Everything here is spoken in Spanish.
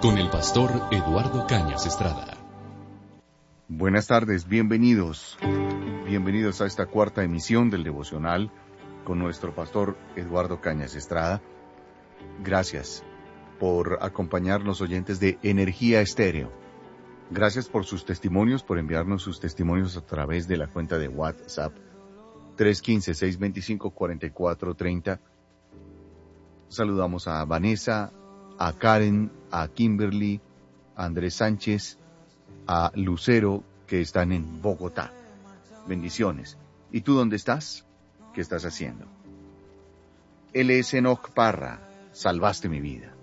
con el pastor Eduardo Cañas Estrada. Buenas tardes, bienvenidos a esta cuarta emisión del devocional con nuestro pastor Eduardo Cañas Estrada. Gracias por acompañarnos, oyentes de Energía Estéreo. Gracias por sus testimonios, por enviarnos sus testimonios a través de la cuenta de WhatsApp 315-625-4430. Saludamos a Vanessa, a Karen, a Kimberly, a Andrés Sánchez, a Lucero, que están en Bogotá. Bendiciones. ¿Y tú dónde estás? ¿Qué estás haciendo? Él es Enoch Parra. Salvaste mi vida.